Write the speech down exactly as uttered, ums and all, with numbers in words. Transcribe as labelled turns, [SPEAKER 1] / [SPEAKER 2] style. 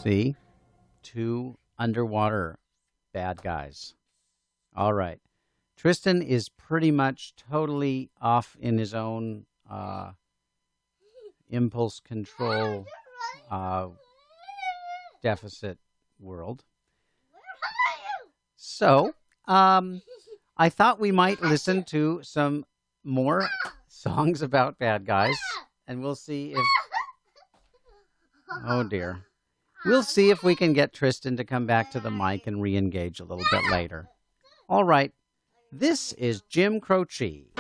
[SPEAKER 1] See? Two underwater bad guys. All right. Tristan is pretty much totally off in his own uh, impulse control uh, deficit world. So, um, I thought we might listen to some more songs about bad guys, and we'll see if... Oh, dear. We'll see if we can get Tristan to come back to the mic and re-engage a little bit later. All right. This is Jim Croce.